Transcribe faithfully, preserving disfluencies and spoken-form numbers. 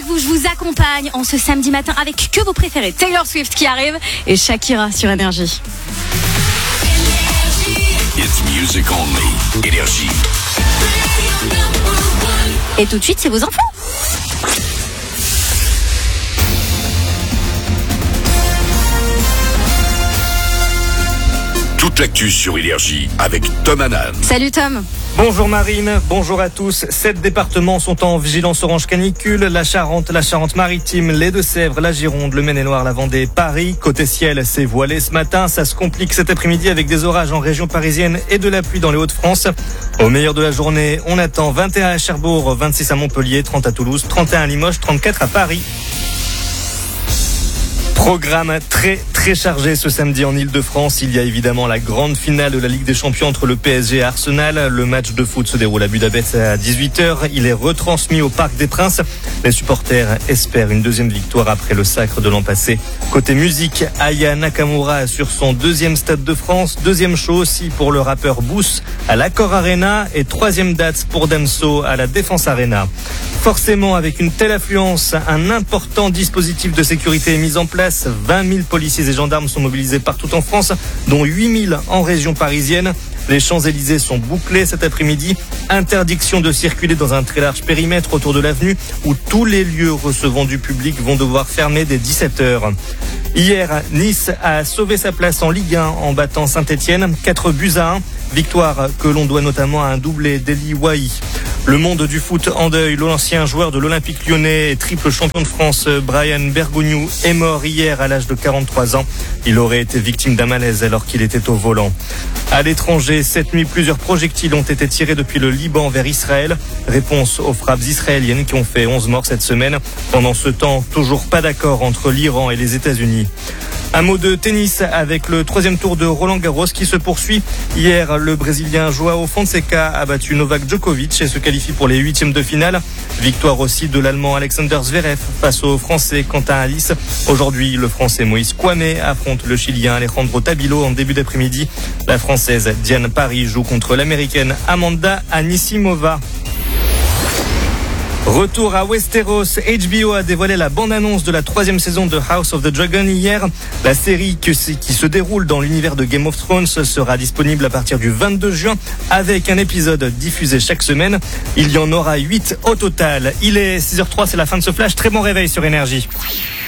avec vous, je vous accompagne en ce samedi matin avec que vos préférés. Taylor Swift qui arrive et Shakira sur Énergie. It's music only. Énergie. Et tout de suite, c'est vos infos. Toute l'actu sur Énergie avec Tom Hanan. Salut Tom. Bonjour Marine, bonjour à tous. Sept départements sont en vigilance orange canicule. La Charente, la Charente-Maritime, les Deux-Sèvres, la Gironde, le Maine-et-Loire, la Vendée, Paris. Côté ciel, c'est voilé ce matin. Ça se complique cet après-midi avec des orages en région parisienne et de la pluie dans les Hauts-de-France. Au meilleur de la journée, on attend vingt et un à Cherbourg, vingt-six à Montpellier, trente à Toulouse, trente et un à Limoges, trente-quatre à Paris. Programme très très chargé ce samedi en Ile-de-France. Il y a évidemment la grande finale de la Ligue des Champions entre le P S G et Arsenal. Le match de foot se déroule à Budapest à dix-huit heures. Il est retransmis au Parc des Princes. Les supporters espèrent une deuxième victoire après le sacre de l'an passé. Côté musique, Aya Nakamura sur son deuxième Stade de France. Deuxième show aussi pour le rappeur Boost à l'Accor Arena et troisième date pour Damso à la Défense Arena. Forcément, avec une telle affluence, un important dispositif de sécurité est mis en place. vingt mille policiers et gendarmes sont mobilisés partout en France, dont huit mille en région parisienne. Les Champs-Élysées sont bouclés cet après-midi. Interdiction de circuler dans un très large périmètre autour de l'avenue où tous les lieux recevant du public vont devoir fermer dès dix-sept heures. Hier, Nice a sauvé sa place en Ligue un en battant Saint-Etienne, quatre buts à un. Victoire que l'on doit notamment à un doublé d'Eli Wahi. Le monde du foot en deuil, l'ancien joueur de l'Olympique lyonnais et triple champion de France, Brian Bergogneau, est mort hier à l'âge de quarante-trois ans. Il aurait été victime d'un malaise alors qu'il était au volant. À l'étranger, cette nuit, plusieurs projectiles ont été tirés depuis le Liban vers Israël. Réponse aux frappes israéliennes qui ont fait onze morts cette semaine. Pendant ce temps, toujours pas d'accord entre l'Iran et les États-Unis. Un mot de tennis avec le troisième tour de Roland Garros qui se poursuit. Hier, le Brésilien Joao Fonseca a battu Novak Djokovic et se qualifie pour les huitièmes de finale. Victoire aussi de l'Allemand Alexander Zverev face au Français Quentin Alice. Aujourd'hui, le Français Moïse Kouamé affronte le Chilien Alejandro Tabilo en début d'après-midi. La Française Diane Parry joue contre l'Américaine Amanda Anisimova. Retour à Westeros, H B O a dévoilé la bande-annonce de la troisième saison de House of the Dragon hier. La série qui se déroule dans l'univers de Game of Thrones sera disponible à partir du vingt-deux juin avec un épisode diffusé chaque semaine. Il y en aura huit au total. Il est six heures zéro trois, c'est la fin de ce flash. Très bon réveil sur Énergie.